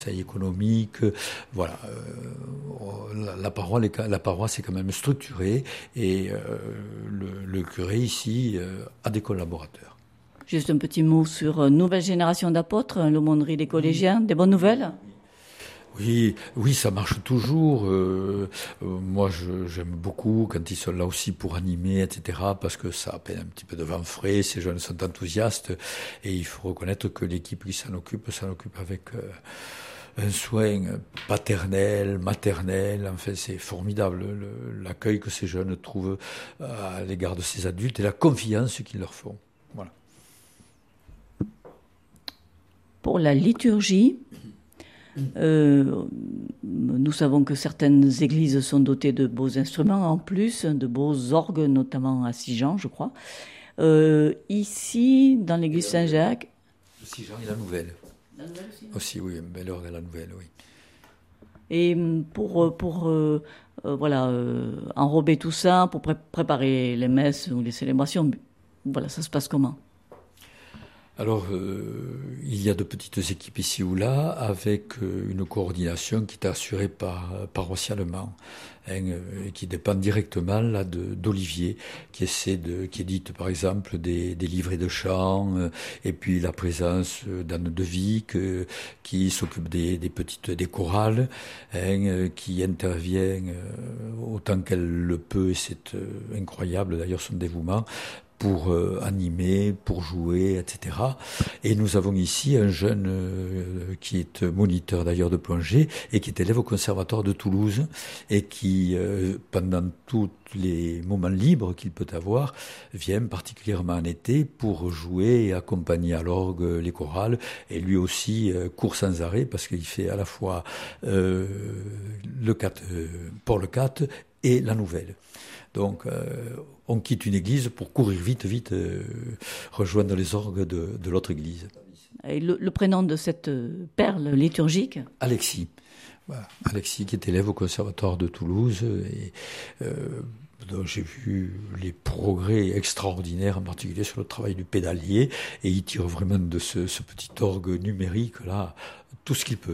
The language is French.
économique, voilà. La paroisse est quand même structurée et le curé ici a des collaborateurs. Juste un petit mot sur nouvelle génération d'apôtres, l'aumônerie des collégiens, des bonnes nouvelles? Oui, ça marche toujours. Moi, j'aime beaucoup quand ils sont là aussi pour animer, etc., parce que ça appelle un petit peu de vent frais. Ces jeunes sont enthousiastes et il faut reconnaître que l'équipe qui s'en occupe avec un soin paternel, maternel. Enfin, c'est formidable l'accueil que ces jeunes trouvent à l'égard de ces adultes et la confiance qu'ils leur font. Voilà. Pour la liturgie, nous savons que certaines églises sont dotées de beaux instruments en plus, de beaux orgues, notamment à Sigean, je crois. Ici, dans l'église Saint-Jacques... Sigean et la Nouvelle. La Nouvelle aussi, oui, un bel orgue à la Nouvelle, oui. Et pour enrober tout ça, pour préparer les messes ou les célébrations, voilà, ça se passe comment? Alors, il y a de petites équipes ici ou là, avec une coordination qui est assurée paroissialement, et qui dépend directement là d'Olivier, qui édite par exemple des livrets de chant, et puis la présence d'Anne de Vic, qui s'occupe des chorales, qui intervient autant qu'elle le peut, et c'est incroyable d'ailleurs son dévouement, pour animer, pour jouer, etc. Et nous avons ici un jeune qui est moniteur d'ailleurs de plongée et qui est élève au Conservatoire de Toulouse et qui, pendant tous les moments libres qu'il peut avoir, vient particulièrement en été pour jouer et accompagner à l'orgue les chorales. Et lui aussi court sans arrêt parce qu'il fait à la fois Paul IV et la Nouvelle. Donc, on quitte une église pour courir vite, rejoindre les orgues de l'autre église. Et le prénom de cette perle liturgique? Alexis. Voilà. Alexis, qui est élève au Conservatoire de Toulouse. Et, donc j'ai vu les progrès extraordinaires, en particulier sur le travail du pédalier. Et il tire vraiment de ce petit orgue numérique-là tout ce qu'il peut.